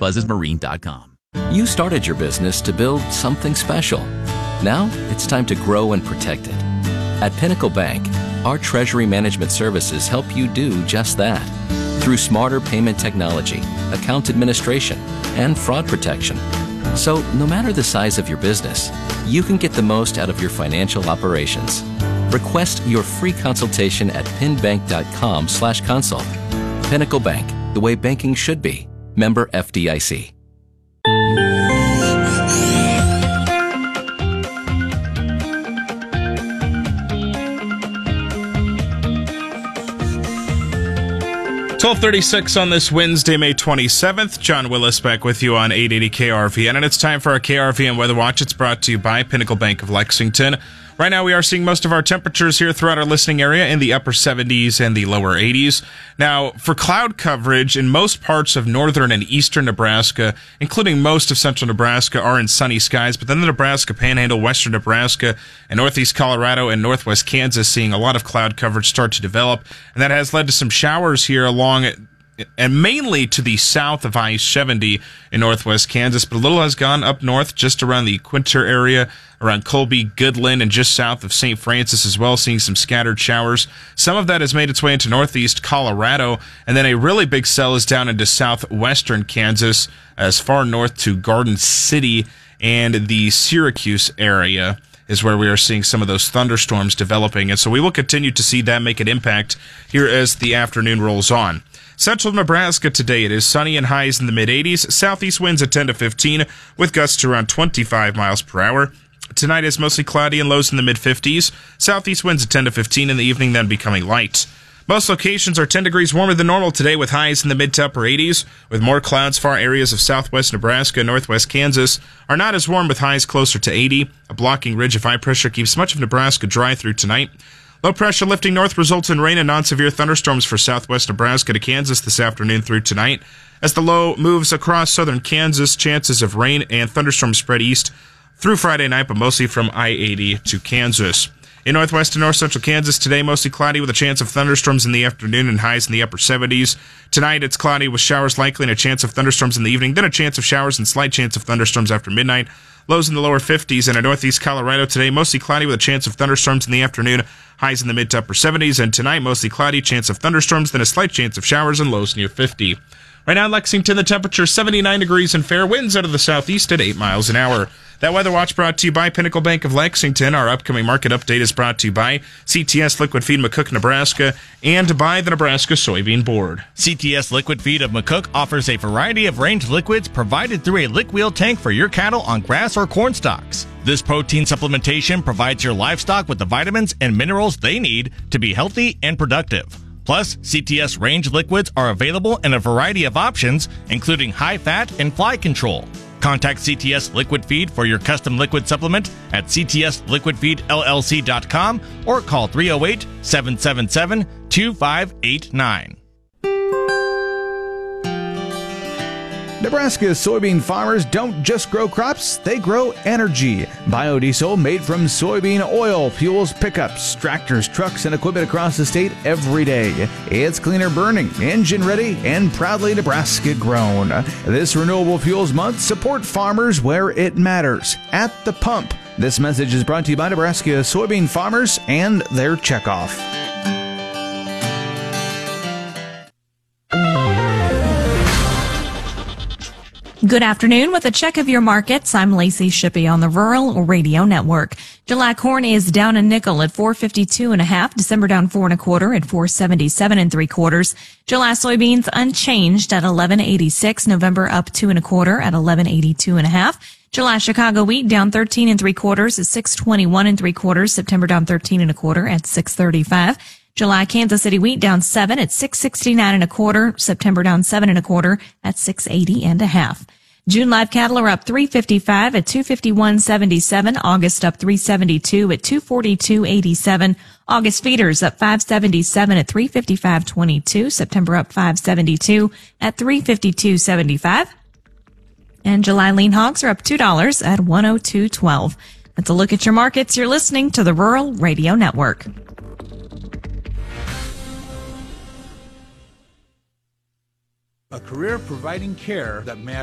buzzesmarine.com. You started your business to build something special. Now it's time to grow and protect it. At Pinnacle Bank, our treasury management services help you do just that. Through smarter payment technology, account administration, and fraud protection. So no matter the size of your business, you can get the most out of your financial operations. Request your free consultation at pinbank.com/consult. Pinnacle Bank, the way banking should be. Member FDIC. .36 on this Wednesday, May 27th. John Willis back with you on 880 KRVN, and it's time for our KRVN Weather Watch. It's brought to you by Pinnacle Bank of Lexington. Right now, we are seeing most of our temperatures here throughout our listening area in the upper 70s and the lower 80s. Now, for cloud coverage in most parts of northern and eastern Nebraska, including most of central Nebraska, are in sunny skies. But then the Nebraska Panhandle, western Nebraska, and northeast Colorado and northwest Kansas seeing a lot of cloud coverage start to develop. And that has led to some showers here along and mainly to the south of I-70 in northwest Kansas, but a little has gone up north just around the Quinter area, around Colby, Goodland, and just south of St. Francis as well, seeing some scattered showers. Some of that has made its way into northeast Colorado, and then a really big cell is down into southwestern Kansas, as far north to Garden City and the Syracuse area is where we are seeing some of those thunderstorms developing, and so we will continue to see that make an impact here as the afternoon rolls on. Central Nebraska today, it is sunny and highs in the mid-80s. Southeast winds at 10 to 15 with gusts to around 25 miles per hour. Tonight is mostly cloudy and lows in the mid-50s. Southeast winds at 10 to 15 in the evening, then becoming light. Most locations are 10 degrees warmer than normal today with highs in the mid to upper 80s. With more clouds, far areas of southwest Nebraska and northwest Kansas are not as warm with highs closer to 80. A blocking ridge of high pressure keeps much of Nebraska dry through tonight. Low pressure lifting north results in rain and non-severe thunderstorms for southwest Nebraska to Kansas this afternoon through tonight. As the low moves across southern Kansas, chances of rain and thunderstorms spread east through Friday night, but mostly from I-80 to Kansas. In northwest and north central Kansas today, mostly cloudy with a chance of thunderstorms in the afternoon and highs in the upper 70s. Tonight, it's cloudy with showers likely and a chance of thunderstorms in the evening, then a chance of showers and slight chance of thunderstorms after midnight. Lows in the lower 50s. And in northeast Colorado today, mostly cloudy with a chance of thunderstorms in the afternoon, highs in the mid to upper 70s. And tonight, mostly cloudy, chance of thunderstorms, then a slight chance of showers and lows near 50. Right now in Lexington, the temperature 79 degrees and fair winds out of the southeast at 8 miles an hour. That Weather Watch brought to you by Pinnacle Bank of Lexington. Our upcoming market update is brought to you by CTS Liquid Feed McCook, Nebraska, and by the Nebraska Soybean Board. CTS Liquid Feed of McCook offers a variety of range liquids provided through a lick wheel tank for your cattle on grass or corn stalks. This protein supplementation provides your livestock with the vitamins and minerals they need to be healthy and productive. Plus, CTS range liquids are available in a variety of options, including high fat and fly control. Contact CTS Liquid Feed for your custom liquid supplement at ctsliquidfeedllc.com or call 308-777-2589. Nebraska's soybean farmers don't just grow crops, they grow energy. Biodiesel made from soybean oil fuels pickups, tractors, trucks, and equipment across the state every day. It's cleaner burning, engine ready, and proudly Nebraska grown. This Renewable Fuels Month, support farmers where it matters, at the pump. This message is brought to you by Nebraska soybean farmers and their checkoff. Good afternoon. With a check of your markets, I'm Lacey Shippey on the Rural Radio Network. July corn is down a nickel at 4.52.5. December down 4.25 at 4.77 3/4. July soybeans unchanged at 11.86. November up 2.25 at 11.82.5. July Chicago wheat down 13 3/4 at 6.21 3/4. September down 13 1/4 at 6.35. July Kansas City wheat down 7 at 6.69 1/4. September down 7 1/4 at 6.80 1/2. June live cattle are up 3.55 at 251.77. August up 3.72 at 242.87. August feeders up 5.77 at 355.22. September up 5.72 at 352.75. And July lean hogs are up $2 at 102.12. That's a look at your markets. You're listening to the Rural Radio Network. A career providing care that matters.